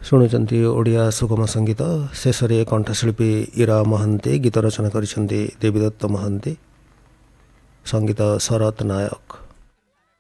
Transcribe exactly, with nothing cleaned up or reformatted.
शुणुचंती ओडिया सुगम संगीत शेष कंठशिल्पी इरा महांती गीत रचना करिसेंती देवीदत्त महांती संगीत शरत नायक।